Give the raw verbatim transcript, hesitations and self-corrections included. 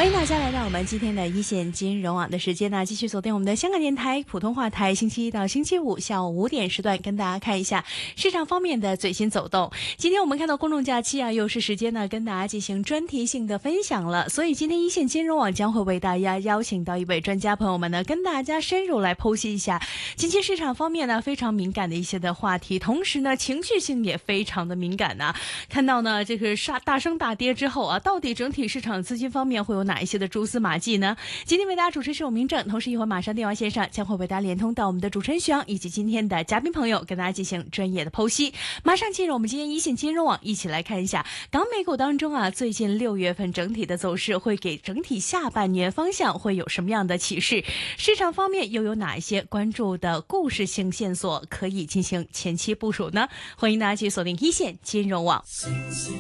欢迎大家来到我们今天的一线金融网的时间呢，继续锁定我们的香港电台普通话台，星期一到星期五下午五点时段，跟大家看一下市场方面的最新走动。今天我们看到公众假期啊，又是时间呢跟大家进行专题性的分享了，所以今天一线金融网将会为大家邀请到一位专家朋友们呢，跟大家深入来剖析一下近期市场方面呢非常敏感的一些的话题，同时呢情绪性也非常的敏感呢、啊。看到呢这个大升大跌之后啊，到底整体市场资金方面会有哪一些的蛛丝马迹呢？今天为大家主持是我明正，同时一会儿马上电话线上将会为大家连通到我们的主持人徐阳以及今天的嘉宾朋友，跟大家进行专业的剖析。马上进入我们今天一线金融网，一起来看一下港美股当中啊，最近六月份整体的走势会给整体下半年方向会有什么样的启示？市场方面又有哪一些关注的故事性线索可以进行前期部署呢？欢迎大家去锁定一线金融网。